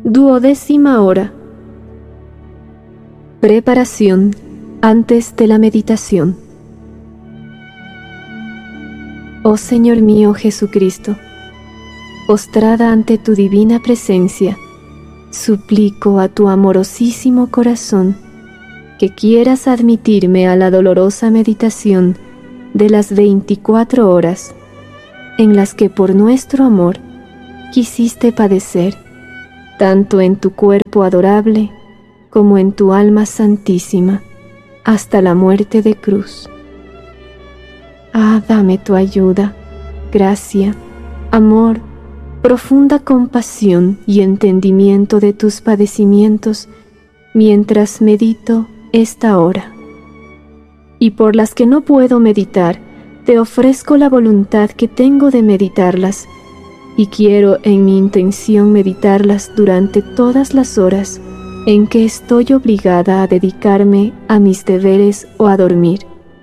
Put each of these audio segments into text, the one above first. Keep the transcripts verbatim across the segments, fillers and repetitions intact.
Duodécima hora. Preparación antes de la meditación. Oh Señor mío Jesucristo, postrada ante tu divina presencia, suplico a tu amorosísimo corazón que quieras admitirme a la dolorosa meditación de las veinticuatro horas en las que por nuestro amor quisiste padecer, tanto en tu cuerpo adorable como en tu alma santísima, hasta la muerte de cruz. Ah, dame tu ayuda, gracia, amor, profunda compasión y entendimiento de tus padecimientos mientras medito esta hora. Y por las que no puedo meditar, te ofrezco la voluntad que tengo de meditarlas, y quiero en mi intención meditarlas durante todas las horas en que estoy obligada a dedicarme a mis deberes o a dormir.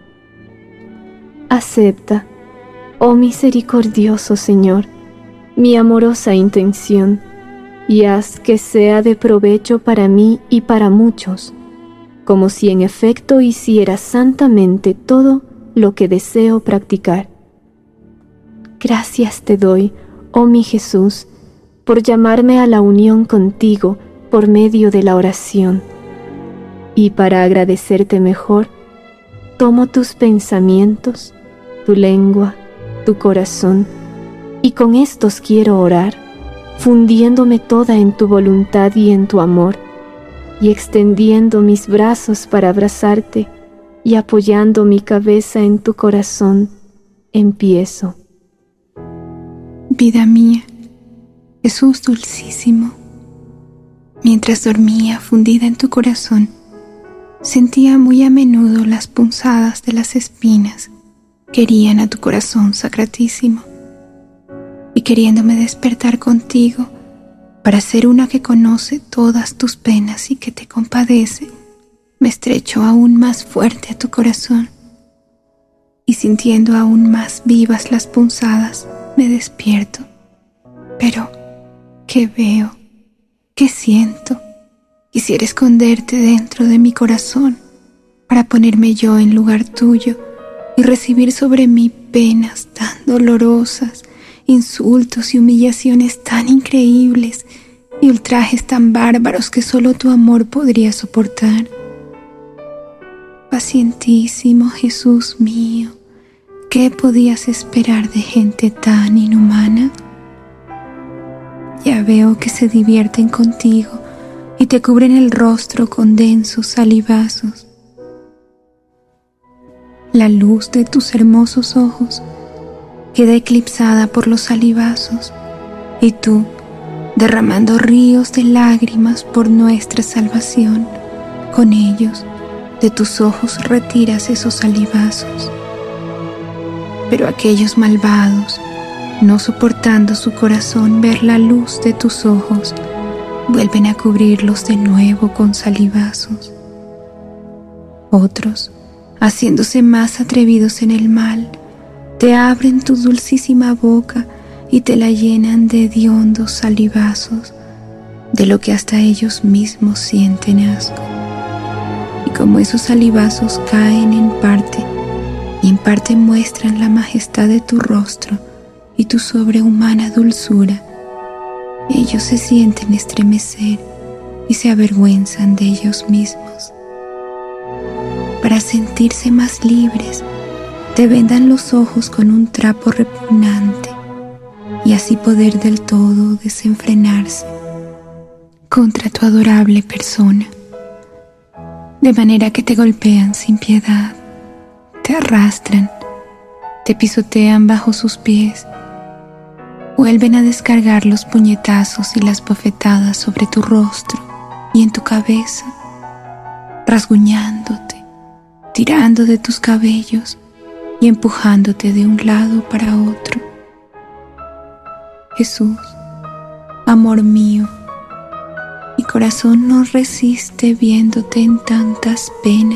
Acepta, oh misericordioso Señor, mi amorosa intención, y haz que sea de provecho para mí y para muchos, como si en efecto hiciera santamente todo lo que deseo practicar. Gracias te doy, oh mi Jesús, por llamarme a la unión contigo por medio de la oración. Y para agradecerte mejor, tomo tus pensamientos, tu lengua, tu corazón, y con estos quiero orar, fundiéndome toda en tu voluntad y en tu amor, y extendiendo mis brazos para abrazarte, y apoyando mi cabeza en tu corazón, empiezo. Vida mía, Jesús dulcísimo, mientras dormía fundida en tu corazón, sentía muy a menudo las punzadas de las espinas que herían a tu corazón sacratísimo, y queriéndome despertar contigo para ser una que conoce todas tus penas y que te compadece, me estrecho aún más fuerte a tu corazón, y sintiendo aún más vivas las punzadas, me despierto. Pero, ¿qué veo? ¿Qué siento? Quisiera esconderte dentro de mi corazón para ponerme yo en lugar tuyo y recibir sobre mí penas tan dolorosas, insultos y humillaciones tan increíbles y ultrajes tan bárbaros que solo tu amor podría soportar. Pacientísimo Jesús mío, ¿qué podías esperar de gente tan inhumana? Ya veo que se divierten contigo y te cubren el rostro con densos salivazos. La luz de tus hermosos ojos queda eclipsada por los salivazos, y tú, derramando ríos de lágrimas por nuestra salvación, con ellos de tus ojos retiras esos salivazos. Pero aquellos malvados, no soportando su corazón ver la luz de tus ojos, vuelven a cubrirlos de nuevo con salivazos. Otros, haciéndose más atrevidos en el mal, te abren tu dulcísima boca y te la llenan de hediondos salivazos, de lo que hasta ellos mismos sienten asco. Y como esos salivazos caen en parte, y en parte muestran la majestad de tu rostro y tu sobrehumana dulzura, ellos se sienten estremecer y se avergüenzan de ellos mismos. Para sentirse más libres, te vendan los ojos con un trapo repugnante y así poder del todo desenfrenarse contra tu adorable persona, de manera que te golpean sin piedad, te arrastran, te pisotean bajo sus pies, vuelven a descargar los puñetazos y las bofetadas sobre tu rostro y en tu cabeza, rasguñándote, tirando de tus cabellos y empujándote de un lado para otro. Jesús, amor mío, mi corazón no resiste viéndote en tantas penas.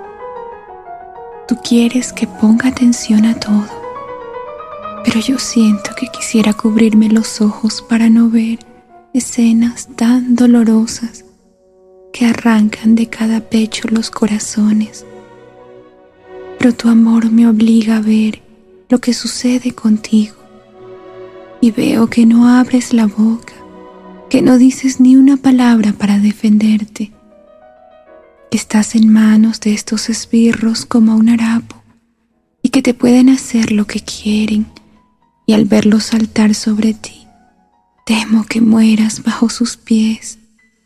Tú quieres que ponga atención a todo, pero yo siento que quisiera cubrirme los ojos para no ver escenas tan dolorosas que arrancan de cada pecho los corazones. Pero tu amor me obliga a ver lo que sucede contigo, y veo que no abres la boca, que no dices ni una palabra para defenderte, que estás en manos de estos esbirros como un harapo, y que te pueden hacer lo que quieren, y al verlos saltar sobre ti, temo que mueras bajo sus pies.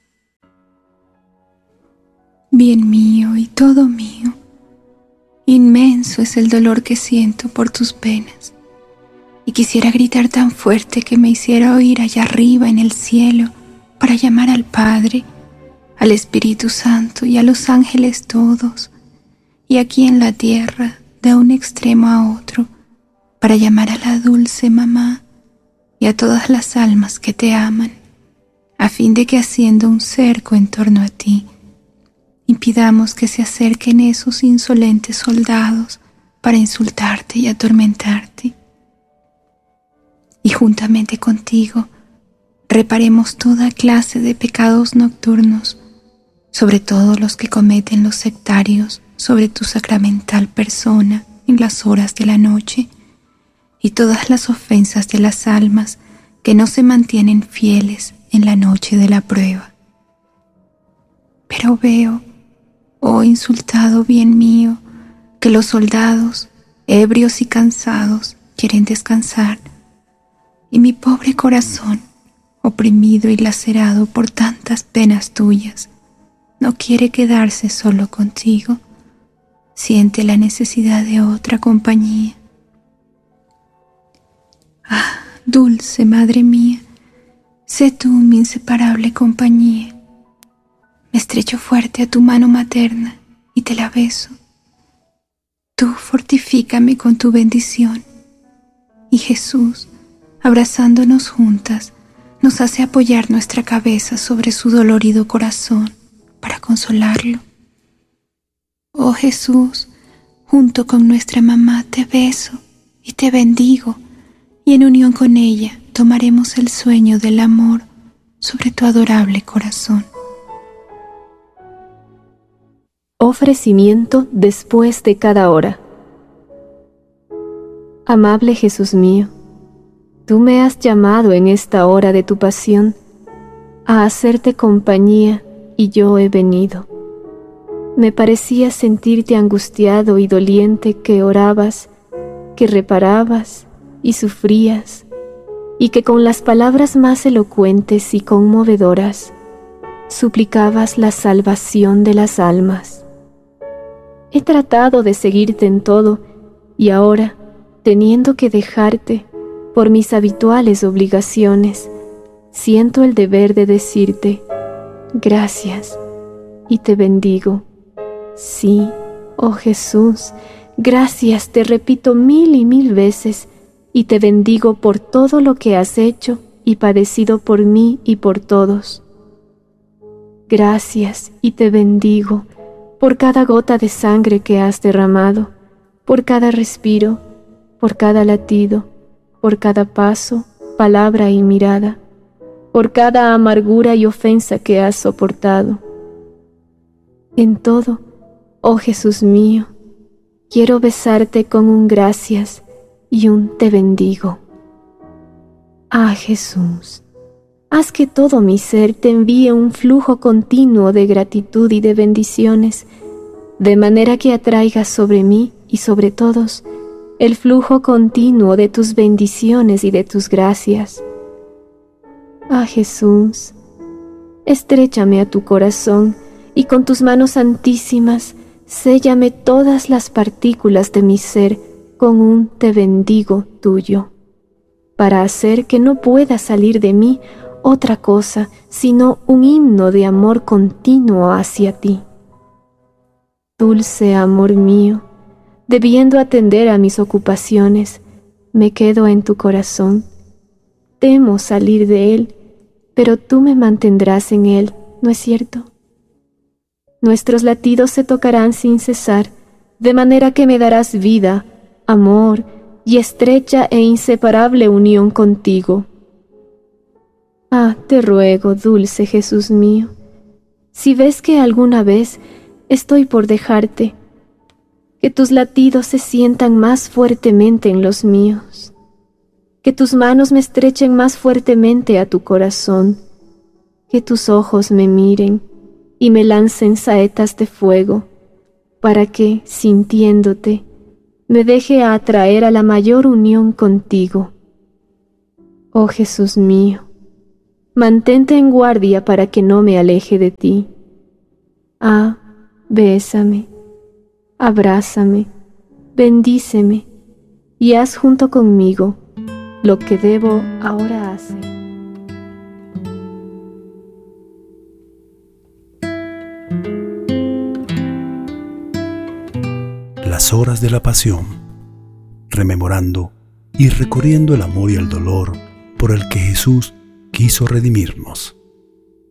Bien mío y todo mío, inmenso es el dolor que siento por tus penas, y quisiera gritar tan fuerte que me hiciera oír allá arriba en el cielo para llamar al Padre, al Espíritu Santo y a los ángeles todos, y aquí en la tierra de un extremo a otro para llamar a la dulce mamá y a todas las almas que te aman, a fin de que haciendo un cerco en torno a ti, impidamos que se acerquen esos insolentes soldados para insultarte y atormentarte. Y juntamente contigo reparemos toda clase de pecados nocturnos, sobre todo los que cometen los sectarios sobre tu sacramental persona en las horas de la noche, y todas las ofensas de las almas que no se mantienen fieles en la noche de la prueba. Pero veo, oh insultado bien mío, que los soldados, ebrios y cansados, quieren descansar, y mi pobre corazón, oprimido y lacerado por tantas penas tuyas, no quiere quedarse solo contigo, siente la necesidad de otra compañía. Ah, dulce Madre mía, sé tú mi inseparable compañía. Me estrecho fuerte a tu mano materna y te la beso. Tú fortifícame con tu bendición, y Jesús, abrazándonos juntas, nos hace apoyar nuestra cabeza sobre su dolorido corazón para consolarlo. Oh Jesús, junto con nuestra mamá te beso y te bendigo, y en unión con ella tomaremos el sueño del amor sobre tu adorable corazón. Ofrecimiento después de cada hora. Amable Jesús mío, tú me has llamado en esta hora de tu pasión a hacerte compañía, y yo he venido. Me parecía sentirte angustiado y doliente, que orabas, que reparabas y sufrías, y que con las palabras más elocuentes y conmovedoras suplicabas la salvación de las almas. He tratado de seguirte en todo, y ahora, teniendo que dejarte por mis habituales obligaciones, siento el deber de decirte gracias y te bendigo. Sí, oh Jesús, gracias te repito mil y mil veces, y te bendigo por todo lo que has hecho y padecido por mí y por todos. Gracias y te bendigo por cada gota de sangre que has derramado, por cada respiro, por cada latido, por cada paso, palabra y mirada, por cada amargura y ofensa que has soportado. En todo, oh Jesús mío, quiero besarte con un gracias y un te bendigo. Ah, Jesús, haz que todo mi ser te envíe un flujo continuo de gratitud y de bendiciones, de manera que atraigas sobre mí y sobre todos el flujo continuo de tus bendiciones y de tus gracias. Ah, Jesús, estréchame a tu corazón y con tus manos santísimas séllame todas las partículas de mi ser con un te bendigo tuyo, para hacer que no pueda salir de mí otra cosa sino un himno de amor continuo hacia ti. Dulce amor mío, debiendo atender a mis ocupaciones, me quedo en tu corazón. Temo salir de él, pero tú me mantendrás en él, ¿no es cierto? Nuestros latidos se tocarán sin cesar, de manera que me darás vida, amor y estrecha e inseparable unión contigo. Ah, te ruego, dulce Jesús mío, si ves que alguna vez estoy por dejarte, que tus latidos se sientan más fuertemente en los míos, que tus manos me estrechen más fuertemente a tu corazón, que tus ojos me miren y me lancen saetas de fuego, para que, sintiéndote, me deje atraer a la mayor unión contigo. Oh Jesús mío, mantente en guardia para que no me aleje de ti. Ah, bésame, abrázame, bendíceme y haz junto conmigo lo que debo ahora hacer. Las horas de la pasión, rememorando y recorriendo el amor y el dolor por el que Jesús quiso redimirnos.